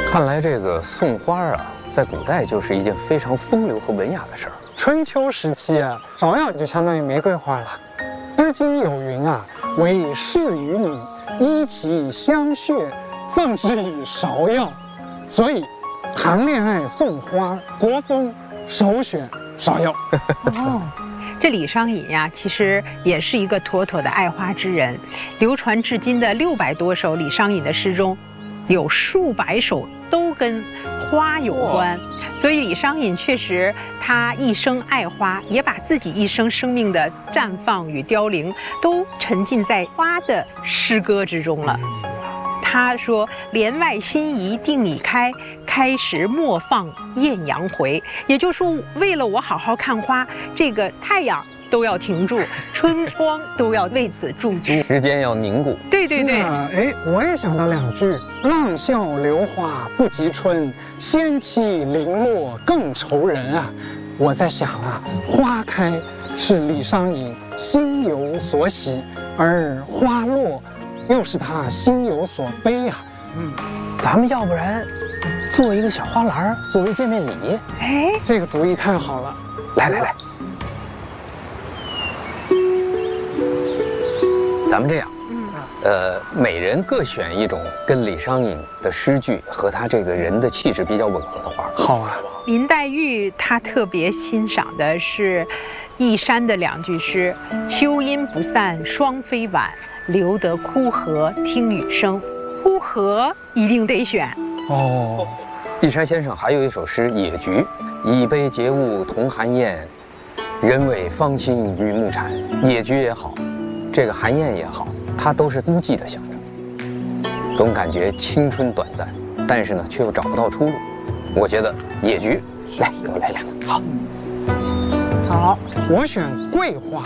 看来这个送花啊，在古代就是一件非常风流和文雅的事儿。 春秋时期啊，芍药就相当于玫瑰花了。《诗经》有云啊：“为士于礼，依其香谑，赠之以芍药。”所以，谈恋爱送花，国风首选芍药。 哦，这李商隐呀，其实也是一个妥妥的爱花之人。流传至今的600多首李商隐的诗中，有数百首都跟花有关。所以李商隐确实，他一生爱花，也把自己一生生命的绽放与凋零，都沉浸在花的诗歌之中了。他说：“帘外新移定已开，开时莫放艳阳回。”也就是说，为了我好好看花，这个太阳都要停住，春光都要为此驻足， 时间要凝固。 对对对。 哎，我也想到2句：“浪笑榴花不及春，仙气零落更愁人啊。”我在想啊，花开是李商隐心有所喜，而花落又是他心有所悲啊。 咱们要不然做一个小花篮作为见面礼？ 哎， 这个主意太好了！ 来，咱们这样，每人各选一种跟李商隐的诗句和他这个人的气质比较吻合的花。 好啊。 林黛玉她特别欣赏的是一山的2句诗：“秋阴不散双飞晚，留得枯荷听雨声。”枯荷一定得选哦。一山先生还有一首诗《野菊》：“一杯节物同寒燕，人为芳心与木蝉。”野菊也好，这个寒燕也好，它都是孤寂的象征，总感觉青春短暂，但是呢，却又找不到出路。我觉得野菊，来，给我来2个。好， 好，我选桂花。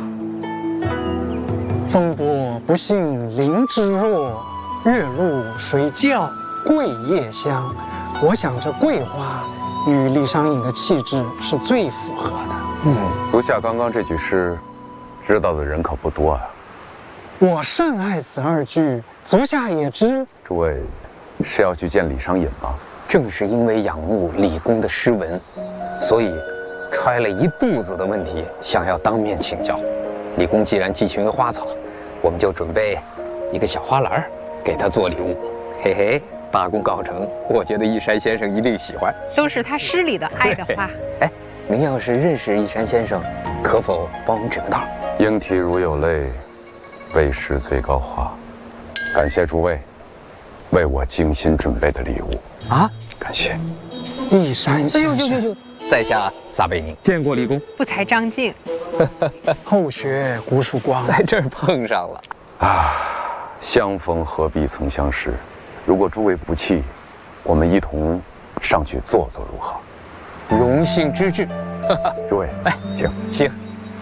风波不信菱枝弱，月露谁教桂叶香。我想这桂花与李商隐的气质是最符合的。 足下刚刚这句诗，知道的人可不多啊。 我甚爱此2句，足下也知。 诸位是要去见李商隐吗？ 正是因为仰慕李公的诗文，所以揣了一肚子的问题，想要当面请教。李公既然寄情于花草，我们就准备一个小花篮给他做礼物。嘿嘿，大功告成，我觉得一山先生一定喜欢。 都是他诗里的爱的花。 哎，您要是认识一山先生，可否帮我们指个道？ 莺啼如有泪，为时最高花。感谢诸位为我精心准备的礼物啊！ 感谢。 一山先生， 在下撒贝宁，见过李公。 不才张静， 后学古曙光， 在这儿碰上了啊！相逢何必曾相识。如果诸位不弃，我们一同上去坐坐如何？ 荣幸之至。 诸位， 来，请。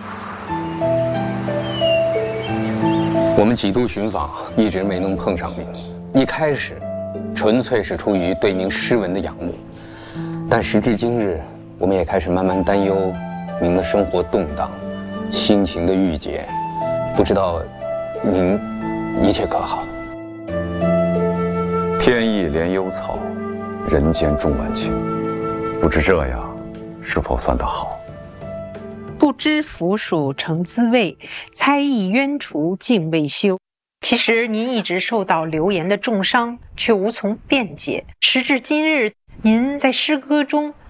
我们几度寻访，一直没能碰上您。一开始，纯粹是出于对您诗文的仰慕，但时至今日，我们也开始慢慢担忧您的生活动荡，心情的郁结。不知道您一切可好？ 天意怜幽草，人间重晚晴。不知这样是否算得好？ 不知腐鼠成滋味，猜疑冤除竟未休。其实您一直受到流言的重伤，却无从辩解。时至今日，您在诗歌中